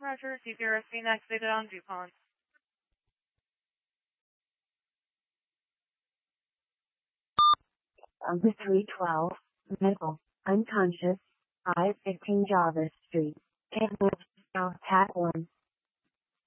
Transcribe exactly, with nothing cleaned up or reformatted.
Roger, C zero scene exited on DuPont. Number three twelve, medical, unconscious, five fifteen Jarvis Street. Take now, tap one.